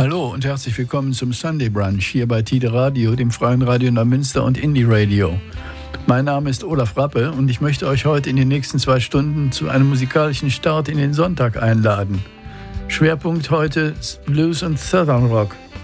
Hallo und herzlich willkommen zum Sunday Brunch hier bei Tide Radio, dem freien Radio Neumünster und Indie Radio. Mein Name ist Olaf Rappe und ich möchte euch heute in den nächsten 2 Stunden zu einem musikalischen Start in den Sonntag einladen. Schwerpunkt heute Blues und Southern Rock.